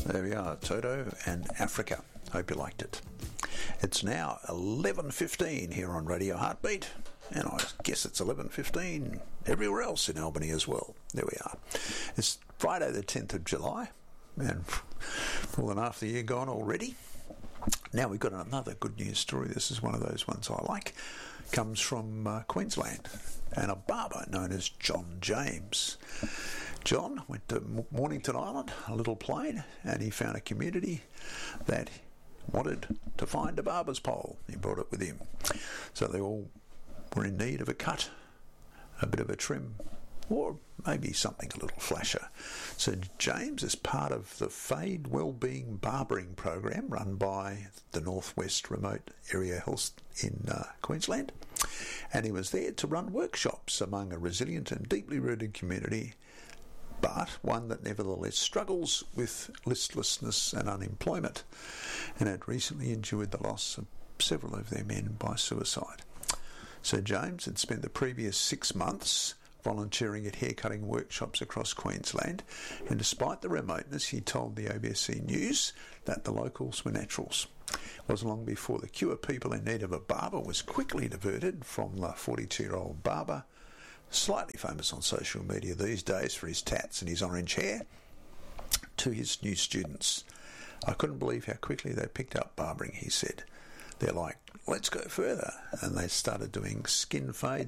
There we are, Toto and Africa. Hope you liked it. It's now 11:15 here on Radio Heartbeat, and I guess it's 11:15 everywhere else in Albany as well. There we are. It's Friday the 10th of July, and more than half the year gone already. Now we've got another good news story. This is one of those ones I like. Comes from Queensland, and a barber known as John James. John went to Mornington Island, a little plane, and he found a community that wanted to find a barber's pole. He brought it with him. So they all were in need of a cut, a bit of a trim, or maybe something a little flasher. So James is part of the Fade Wellbeing Barbering program run by the Northwest Remote Area Health in Queensland, and he was there to run workshops among a resilient and deeply rooted community, but one that nevertheless struggles with listlessness and unemployment, and had recently endured the loss of several of their men by suicide. So James had spent the previous 6 months volunteering at haircutting workshops across Queensland, and despite the remoteness, he told the ABC News that the locals were naturals. It wasn't long before the queue of people in need of a barber was quickly diverted from the 42-year-old barber, slightly famous on social media these days for his tats and his orange hair, to his new students. I couldn't believe how quickly they picked up barbering, he said. They're like, let's go further. And they started doing skin fades